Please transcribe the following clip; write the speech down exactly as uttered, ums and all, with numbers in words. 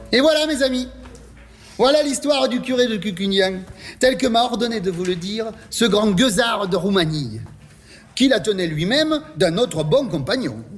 Et voilà, mes amis, voilà l'histoire du curé de Cucugnan, tel que m'a ordonné de vous le dire ce grand gueusard de Roumanie, qui la tenait lui-même d'un autre bon compagnon.